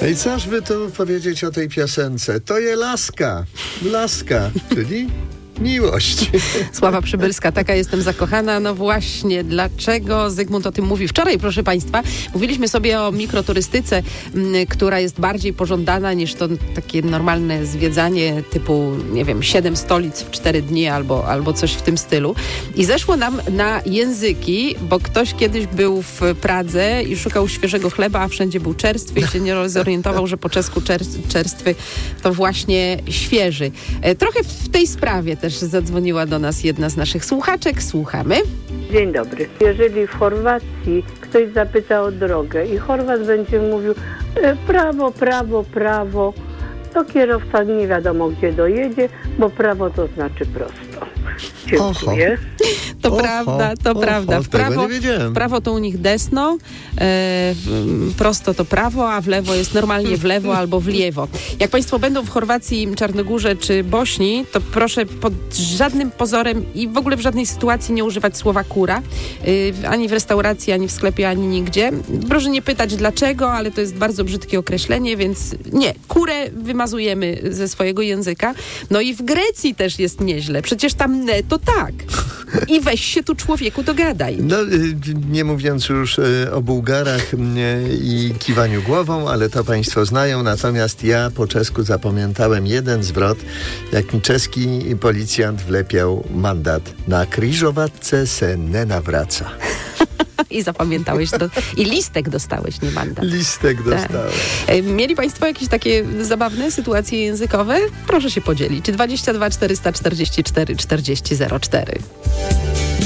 No i cóż by tu powiedzieć o tej piosence? To je laska, czyli miłość. Sława Przybylska, taka jestem zakochana. No właśnie, dlaczego Zygmunt o tym mówi? Wczoraj, proszę Państwa, mówiliśmy sobie o mikroturystyce, która jest bardziej pożądana niż to takie normalne zwiedzanie typu, nie wiem, 7 stolic w 4 dni albo coś w tym stylu. I zeszło nam na języki, bo ktoś kiedyś był w Pradze i szukał świeżego chleba, a wszędzie był czerstwy i się nie zorientował, że po czesku czerstwy to właśnie świeży. Trochę w tej sprawie też zadzwoniła do nas jedna z naszych słuchaczek. Słuchamy. Dzień dobry. Jeżeli w Chorwacji ktoś zapyta o drogę i Chorwat będzie mówił prawo, to kierowca nie wiadomo gdzie dojedzie, bo prawo to znaczy prosto. Dziękuję. To prawda. W prawo to u nich desno, prosto to prawo, a w lewo jest normalnie w lewo albo w lewo. Jak Państwo będą w Chorwacji, Czarnogórze czy Bośni, to proszę pod żadnym pozorem i w ogóle w żadnej sytuacji nie używać słowa kura, ani w restauracji, ani w sklepie, ani nigdzie. Proszę nie pytać dlaczego, ale to jest bardzo brzydkie określenie, więc nie, kurę wymazujemy ze swojego języka. No i w Grecji też jest nieźle. Przecież tam ne to tak. I weź się tu człowieku dogadaj. No, nie mówiąc już o Bułgarach i kiwaniu głową, ale to Państwo znają. Natomiast ja po czesku zapamiętałem jeden zwrot, jak mi czeski policjant wlepiał mandat. Na kriżovatce se nie nawraca. I zapamiętałeś to. I listek dostałeś, nie mandat. Listek dostałem. Mieli Państwo jakieś takie zabawne sytuacje językowe? Proszę się podzielić. 22 444 40 04.